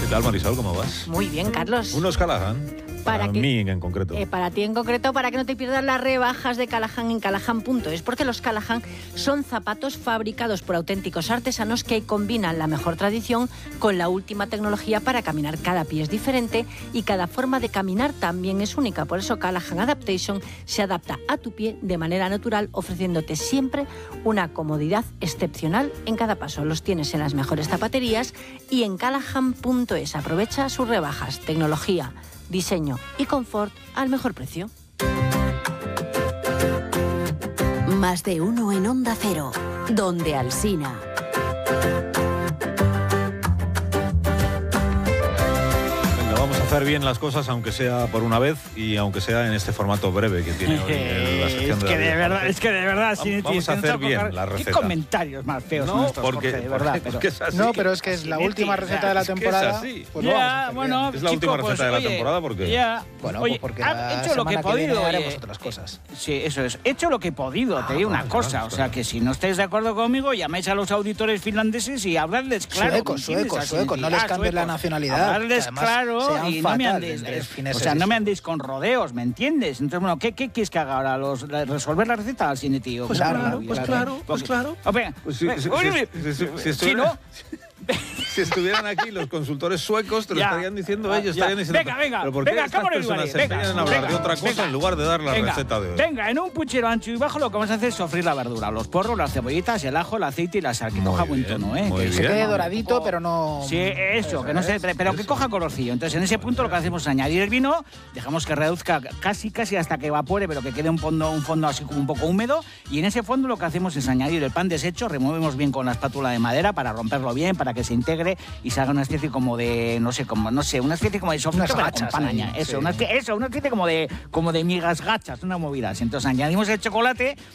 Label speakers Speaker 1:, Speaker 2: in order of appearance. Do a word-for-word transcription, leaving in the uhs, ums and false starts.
Speaker 1: ¿Qué tal, Marisol? ¿Cómo vas?
Speaker 2: Muy bien, Carlos.
Speaker 1: Unos Callahan. Para, para que, mí en concreto.
Speaker 2: Eh, para ti en concreto, para que no te pierdas las rebajas de Callahan en Callahan punto es, porque los Callahan son zapatos fabricados por auténticos artesanos que combinan la mejor tradición con la última tecnología para caminar. Cada pie es diferente y cada forma de caminar también es única. Por eso Callahan Adaptation se adapta a tu pie de manera natural, ofreciéndote siempre una comodidad excepcional en cada paso. Los tienes en las mejores zapaterías y en Callahan punto es. Aprovecha sus rebajas, tecnología, diseño y confort al mejor precio.
Speaker 3: Más de uno en Onda Cero, donde Alsina.
Speaker 1: Vamos a hacer bien las cosas, aunque sea por una vez y aunque sea en este formato breve que tiene hoy el, la sección
Speaker 4: es
Speaker 1: de
Speaker 4: que
Speaker 1: la
Speaker 4: de
Speaker 1: vida.
Speaker 4: verdad, es que de verdad,
Speaker 1: sí, vamos a hacer bien la receta.
Speaker 4: ¿Qué comentarios más feos
Speaker 1: no,
Speaker 4: nuestros,
Speaker 1: porque,
Speaker 4: Jorge, de verdad?
Speaker 1: porque, porque es así.
Speaker 5: No, pero es que es la última receta de la temporada.
Speaker 1: Es,
Speaker 5: pues
Speaker 4: ya,
Speaker 5: vamos a hacer
Speaker 4: bueno,
Speaker 1: es la
Speaker 4: chico,
Speaker 1: última receta
Speaker 4: pues,
Speaker 1: de la
Speaker 4: oye,
Speaker 1: temporada porque
Speaker 4: ya,
Speaker 5: bueno,
Speaker 4: oye,
Speaker 5: pues porque
Speaker 4: ha
Speaker 5: la
Speaker 4: hecho lo que he podido.
Speaker 5: Haremos
Speaker 4: Oye,
Speaker 5: otras cosas.
Speaker 4: Sí, eso es. He hecho lo que he podido.
Speaker 1: Ah,
Speaker 4: te digo una
Speaker 1: vale,
Speaker 4: cosa,
Speaker 1: vale,
Speaker 4: o sea que si no estáis de acuerdo conmigo, llaméis a los auditores finlandeses y habladles claro.
Speaker 5: Suecos, suecos, suecos, no les cambies la nacionalidad.
Speaker 4: Habladles claro y no me andéis, o sea, no me andéis con rodeos, ¿me entiendes? Entonces, bueno, ¿qué, qué quieres que haga ahora? Los, ¿Resolver la receta al cine, tío?
Speaker 5: Pues claro, pues claro, pues claro.
Speaker 1: Pues si, si, si, si, si, si
Speaker 4: ¿no?
Speaker 1: Si estuvieran aquí los consultores suecos, te lo
Speaker 4: ya,
Speaker 1: estarían diciendo
Speaker 4: ya,
Speaker 1: ellos, estarían diciendo...
Speaker 4: Venga, venga,
Speaker 1: ¿pero por qué
Speaker 4: venga,
Speaker 1: estas
Speaker 4: cámonos,
Speaker 1: personas se
Speaker 4: venga,
Speaker 1: empeñan en hablar
Speaker 4: venga,
Speaker 1: de otra cosa
Speaker 4: venga,
Speaker 1: en lugar de dar la
Speaker 4: venga,
Speaker 1: receta de hoy?
Speaker 4: Venga, en un puchero ancho y bajo lo que vamos a hacer es sofrir la verdura, los porros, las cebollitas, el ajo, el aceite y la sal, que
Speaker 1: Muy
Speaker 4: coja
Speaker 1: bien,
Speaker 4: buen tono, ¿eh?
Speaker 1: muy
Speaker 4: Que
Speaker 1: bien.
Speaker 5: Se quede
Speaker 4: no,
Speaker 5: doradito,
Speaker 4: poco,
Speaker 5: pero no...
Speaker 4: Sí, eso, que no se, pero que coja colorcillo. Entonces, en ese punto lo que hacemos es añadir el vino, dejamos que reduzca casi, casi hasta que evapore, pero que quede un fondo, un fondo así como un poco húmedo. Y en ese fondo lo que hacemos es añadir el pan deshecho, removemos bien con la espátula de madera para romperlo bien, para que se integre y se haga una especie como de, no sé, como, no sé, una especie como de sofrito,
Speaker 5: unas
Speaker 4: pero
Speaker 5: gachas,
Speaker 4: con pan
Speaker 5: ahí,
Speaker 4: aña- Eso,
Speaker 5: sí.
Speaker 4: una, eso, una especie como de, como de migas gachas, una movida. Entonces añadimos el chocolate